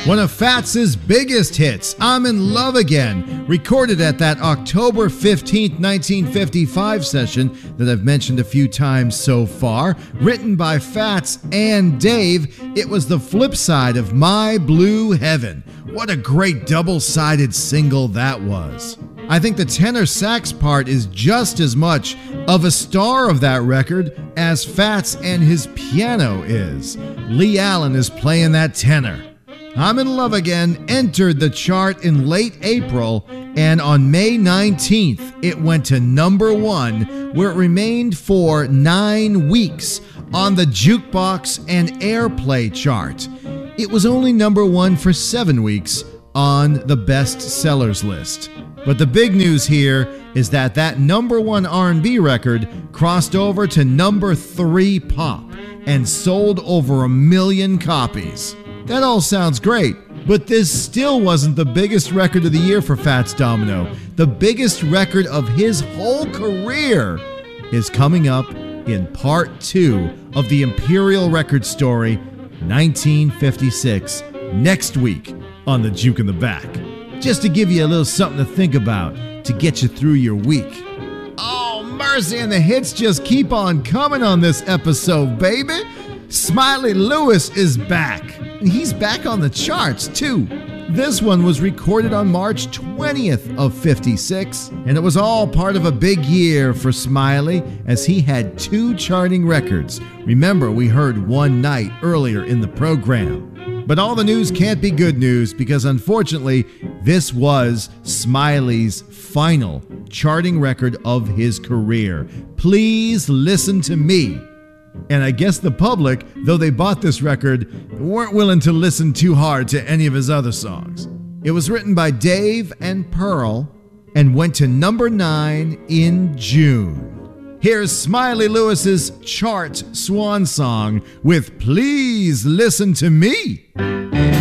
One of Fats' biggest hits, I'm in Love Again, recorded at that October 15th, 1955 session that I've mentioned a few times so far. Written by Fats and Dave, it was the flip side of My Blue Heaven. What a great double-sided single that was. I think the tenor sax part is just as much of a star of that record as Fats and his piano is. Lee Allen is playing that tenor. I'm in Love Again entered the chart in late April, and on May 19th, it went to number 1, where it remained for 9 weeks on the Jukebox and Airplay chart. It was only number 1 for 7 weeks on the best sellers list. But the big news here is that number 1 R&B record crossed over to number 3 pop and sold over 1 million copies. That all sounds great, but this still wasn't the biggest record of the year for Fats Domino. The biggest record of his whole career is coming up in part 2 of the Imperial Record Story, 1956, next week on the Juke in the Back. Just to give you a little something to think about to get you through your week. Oh, mercy, and the hits just keep on coming on this episode, baby. Smiley Lewis is back. He's back on the charts, too. This one was recorded on March 20th of 56, and it was all part of a big year for Smiley as he had 2 charting records. Remember, we heard One Night earlier in the program. But all the news can't be good news because unfortunately, this was Smiley's final charting record of his career. Please Listen to Me. And I guess the public, though they bought this record, weren't willing to listen too hard to any of his other songs. It was written by Dave and Pearl and went to number 9 in June. Here's Smiley Lewis's chart swan song with Please Listen to Me.